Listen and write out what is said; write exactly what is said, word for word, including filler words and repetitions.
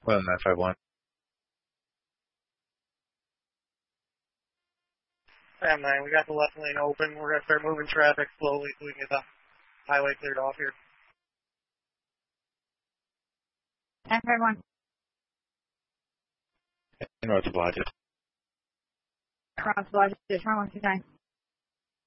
Well, nine five one. M nine, we got the left lane open. We're going to start moving traffic slowly so we can get the highway cleared off here. nine five one. North of Lodges. Cross Lodges, one one two nine.